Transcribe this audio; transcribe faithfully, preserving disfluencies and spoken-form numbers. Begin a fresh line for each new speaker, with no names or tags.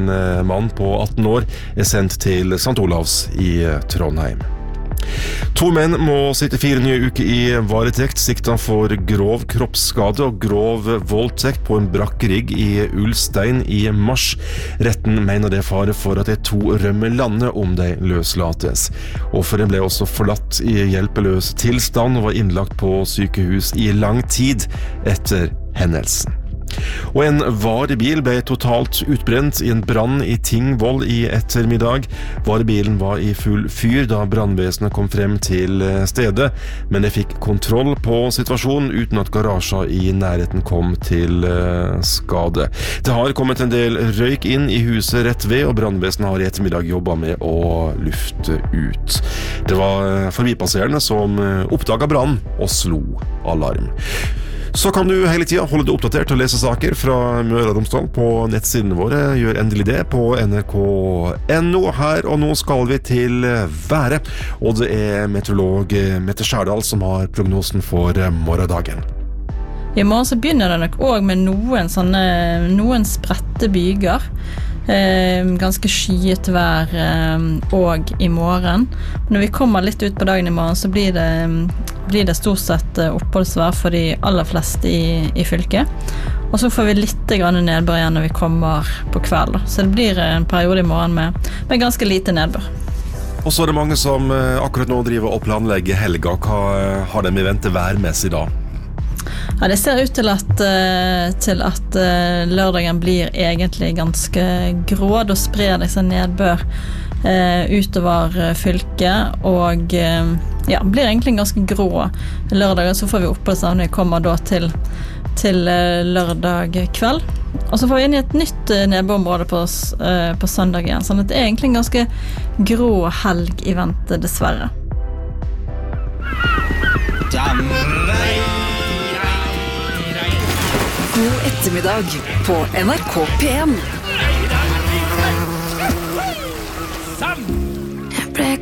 En mann på atten år er sendt til Sankt Olavs i Trondheim. To menn må sitte fire nye uker i varetekt, sikta for grov kroppsskade og grov voldtekt på en brakkerigg i Ulstein i mars. Retten mener det er fare for at de to rømmer landet om de løslates. Offeren ble også forlatt i hjelpeløs tilstand og var innlagt på sykehus i lang tid etter hendelsen. Og en varebil ble totalt utbrent i en brann i Tingvoll i ettermiddag. Varebilen var i full fyr da brannvesenet kom frem til stedet, men de fikk kontroll på situasjonen uten at garasjer i nærheten kom til skade. Det har kommet en del røyk inn i huset rett ved, og brannvesenet har i ettermiddag jobbet med å lufte ut. Det var forbipasserende som oppdaget brann og slo alarm. Så kan du hele tiden holde deg oppdatert og lese saker fra Møre og Romsdal på nettsidene våre. Gjør endelig det på N R K punktum N O. Her og nå skal vi til været, og det er meteorolog Mette Skjærdal som har prognosen for morgendagen.
I morgen så begynner det nok også med noen, sånne, noen spredte byger. Eh, ganske skyet vær eh, og i morgen. Når vi kommer litt ut på dagen i morgen, så blir det, blir det stort sett oppholdsvær for de aller fleste i, i fylket. Og så får vi litt grann nedbør igjen når vi kommer på kveld. Så det blir en periode i morgen med, med ganske lite nedbør.
Og så er det mange som akkurat nå driver og planlegger helga. Hva har de i vente værmessig da?
Ja, det ser ut til at, til at lørdagen blir egentlig ganske grå. Da sprer det seg nedbør eh, utover fylket, og eh, ja, blir egentlig ganske grå lørdagen. Så får vi oppholdsvær når vi kommer da til, til lørdag kveld. Og så får vi inn i et nytt nedbørområde på, eh, på søndag igjen. Sånn at det er egentlig en ganske grå helg i vente, dessverre.
God ettermiddag på N R K P en.